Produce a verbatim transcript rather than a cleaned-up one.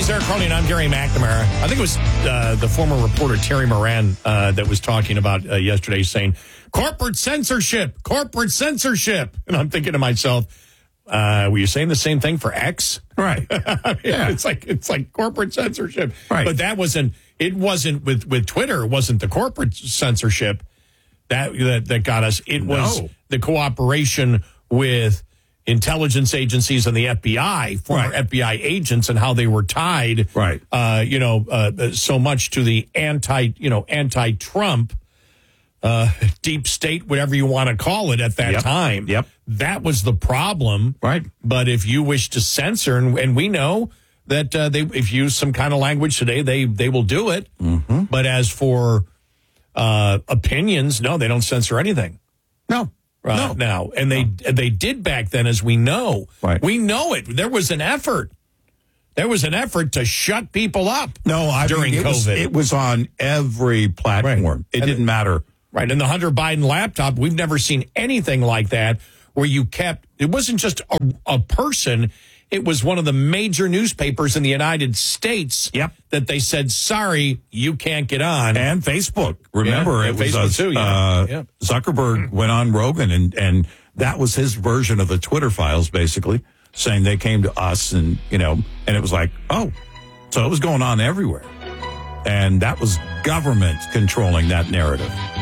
He's Eric Carly, I'm Gary McNamara. I think it was uh, the former reporter Terry Moran uh, that was talking about uh, yesterday saying, corporate censorship, corporate censorship. And I'm thinking to myself, uh, were you saying the same thing for X? Right. I mean, yeah. It's like it's like corporate censorship. Right. But that wasn't, it wasn't with, with Twitter. It wasn't the corporate censorship that, that, that got us. It was No. the cooperation with intelligence agencies and the F B I, former Right. F B I agents, and how they were tied, Right. uh, you know, uh, so much to the anti, you know, anti-Trump, uh, deep state, whatever you want to call it at that Yep. time. Yep. That was the problem. Right. But if you wish to censor, and, and we know that uh, they, if you use some kind of language today, they they will do it. Mm-hmm. But as for uh, opinions, no, they don't censor anything. No. Uh, no. Now, and they they did back then, as we know. Right. We know it. There was an effort. There was an effort to shut people up. No, I during mean, it COVID. Was, it was on every platform. Right. It And didn't matter. Right. And the Hunter Biden laptop, we've never seen anything like that where you kept, it wasn't just a, a person. It was one of the major newspapers in the United States Yep. that they said, sorry, you can't get on. And Facebook. Remember, Yeah, it was Facebook us, too, yeah. Uh, Yeah. Zuckerberg went on Rogan, and, and that was his version of the Twitter files, basically, saying they came to us, and, you know, and it was like, oh, so it was going on everywhere. And that was government controlling that narrative.